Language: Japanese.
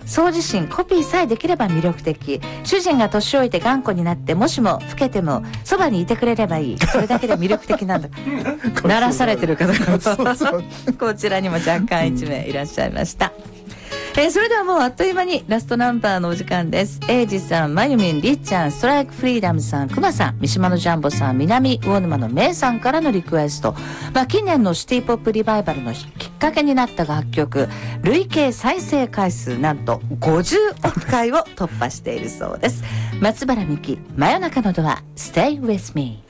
掃除心コピーさえできれば魅力的。主人が年老いて頑固になってもしも老けてもそばにいてくれればいい。それだけで魅力的なんだ鳴らされてる方がこちらにも若干1名いらっしゃいました。それではもうあっという間にラストナンバーのお時間です。エイジさん、まゆみん、りっちゃん、ストライクフリーダムさん、くまさん、三島のジャンボさん、南魚沼のめいさんからのリクエスト。近年のシティポップリバイバルのきっかけになった楽曲、累計再生回数なんと50億回を突破しているそうです。松原美希、真夜中のドア、Stay with me。